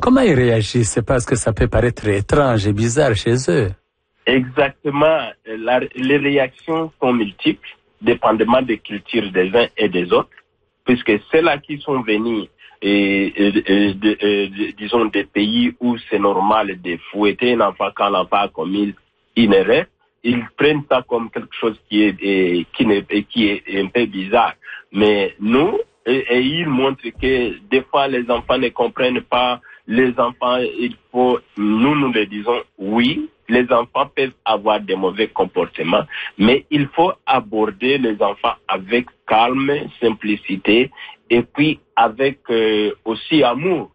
comment ils réagissent? C'est parce que ça peut paraître étrange et bizarre chez eux. Exactement. Les réactions sont multiples, dépendamment des cultures des uns et des autres, puisque ceux-là qui sont venus, disons, des pays où c'est normal de fouetter un enfant quand l'enfant a commis une erreur, ils prennent ça comme quelque chose qui est un peu bizarre. Mais nous, et ils montrent que des fois les enfants ne comprennent pas. Les enfants, nous les disons, oui, les enfants peuvent avoir des mauvais comportements, mais il faut aborder les enfants avec calme, simplicité, et puis avec aussi amour.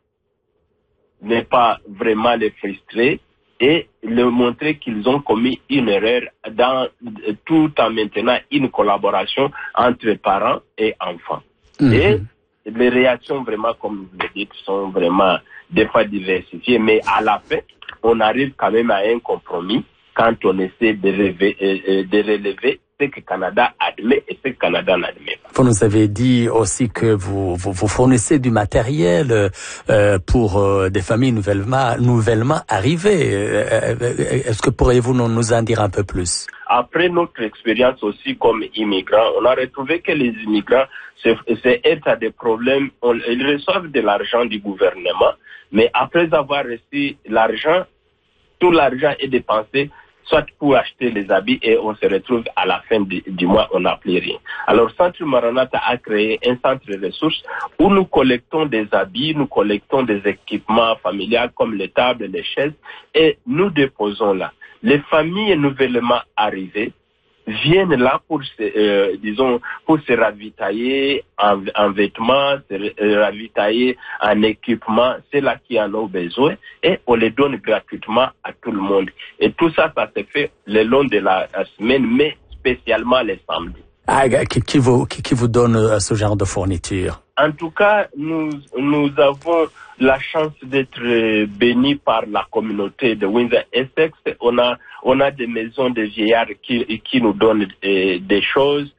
Ne pas vraiment les frustrer et leur montrer qu'ils ont commis une erreur tout en maintenant une collaboration entre parents et enfants. Et les réactions vraiment, comme vous le dites, sont vraiment des fois diversifiées, mais à la fin, on arrive quand même à un compromis quand on essaie de relever ce que le Canada admet et ce que le Canada n'admet pas. Vous nous avez dit aussi que vous fournissez du matériel pour des familles nouvellement arrivées. Est-ce que pourriez-vous nous en dire un peu plus? Après notre expérience aussi comme immigrants, on a retrouvé que les immigrants, c'est à des problèmes, ils reçoivent de l'argent du gouvernement, mais après avoir reçu l'argent, tout l'argent est dépensé, soit pour acheter les habits et on se retrouve à la fin du mois, on n'a plus rien. Alors, Centre Maranatha a créé un centre de ressources où nous collectons des habits, nous collectons des équipements familiaux comme les tables, les chaises et nous déposons là. Les familles nouvellement arrivées viennent là pour se ravitailler en vêtements, se ravitailler en équipement, c'est là qui en ont besoin et on les donne gratuitement à tout le monde. Et tout ça, ça se fait le long de la semaine, mais spécialement les samedis. Qui vous donne ce genre de fourniture? En tout cas, nous avons la chance d'être bénis par la communauté de Windsor-Essex. On a des maisons de vieillards qui nous donnent des choses,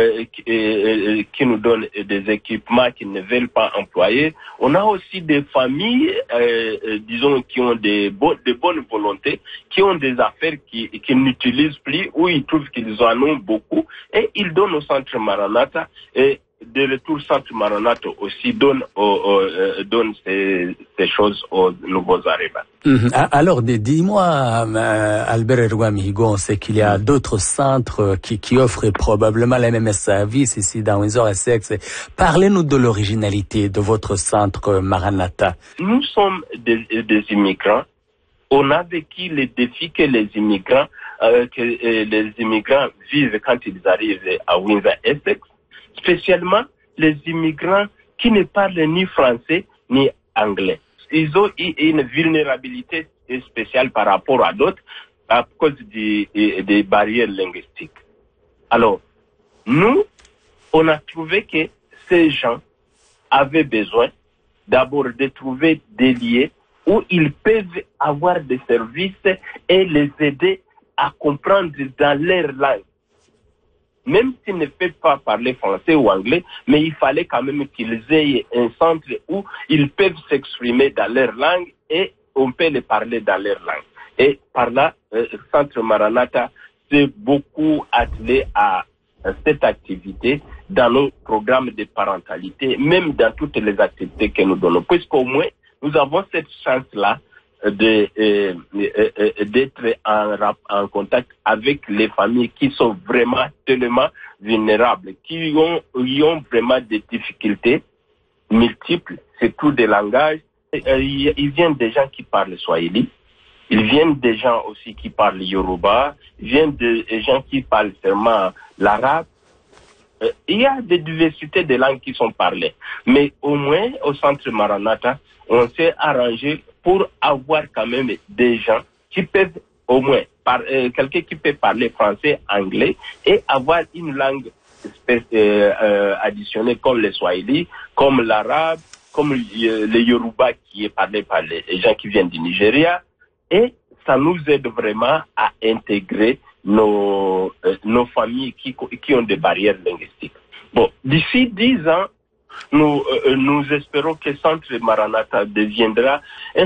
qui nous donnent des équipements qu'ils ne veulent pas employer. On a aussi des familles, disons, qui ont de bonnes volontés, qui ont des affaires qu'ils n'utilisent plus, où ils trouvent qu'ils en ont beaucoup, et ils donnent au Centre Maranatha. Et de retour, Centre Maranatha aussi donne ces choses aux nouveaux arrivants. Alors, dis-moi, Albert Erwamihigo, on sait qu'il y a d'autres centres qui offrent probablement les mêmes services ici dans Windsor-Essex. Parlez-nous de l'originalité de votre centre Maranatha. Nous sommes des immigrants. On a vécu les défis que les immigrants vivent quand ils arrivent à Windsor-Essex. Spécialement les immigrants qui ne parlent ni français ni anglais. Ils ont une vulnérabilité spéciale par rapport à d'autres à cause des barrières linguistiques. Alors, nous, on a trouvé que ces gens avaient besoin d'abord de trouver des lieux où ils peuvent avoir des services et les aider à comprendre dans leur langue. Même s'ils ne peuvent pas parler français ou anglais, mais il fallait quand même qu'ils aient un centre où ils peuvent s'exprimer dans leur langue et on peut les parler dans leur langue. Et par là, Centre Maranatha s'est beaucoup attelé à cette activité dans nos programmes de parentalité, même dans toutes les activités que nous donnons. Puisqu'au moins, nous avons cette chance-là d'être en contact avec les familles qui sont vraiment tellement vulnérables, qui ont vraiment des difficultés multiples, surtout des langages. Ils viennent des gens qui parlent swahili, ils viennent des gens aussi qui parlent yoruba, ils viennent des gens qui parlent seulement l'arabe. Il y a des diversités de langues qui sont parlées, mais au moins au Centre Maranatha, on s'est arrangé pour avoir quand même des gens qui peuvent au moins, quelqu'un qui peut parler français, anglais et avoir une langue additionnelle comme le swahili, comme l'arabe, comme le yoruba qui est parlé par les gens qui viennent du Nigeria. Et ça nous aide vraiment à intégrer nos familles qui ont des barrières linguistiques. Bon, d'ici 10 ans, nous espérons que Centre Maranatha deviendra un